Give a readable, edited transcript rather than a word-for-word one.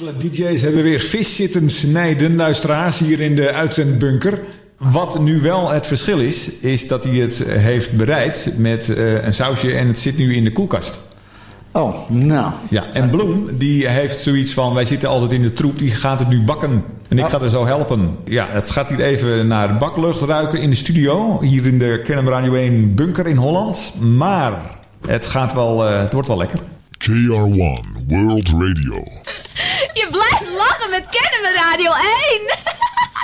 DJ's hebben weer vis zitten snijden, luisteraars, hier in de uitzendbunker. Wat nu wel het verschil is dat hij het heeft bereid met een sausje en het zit nu in de koelkast. Oh, nou. Ja, en Bloem, die heeft zoiets van, wij zitten altijd in de troep, die gaat het nu bakken. En ik ga er zo helpen. Ja, het gaat hier even naar baklucht ruiken in de studio, hier in de Kennem Radio 1 bunker in Holland. Maar het wordt wel lekker. KR1 World Radio. Je blijft lachen met Kennemer Radio 1.